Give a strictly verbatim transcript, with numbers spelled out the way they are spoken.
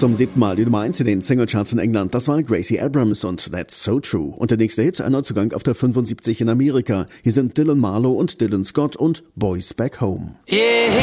zum siebten Mal die Nummer eins in den Singlecharts in England. Das war Gracie Abrams und That's So True. Und der nächste Hit, ein Neuzugang auf der fünfundsiebzig in Amerika. Hier sind Dylan Marlowe und Dylan Scott und Boys Back Home. Yeah.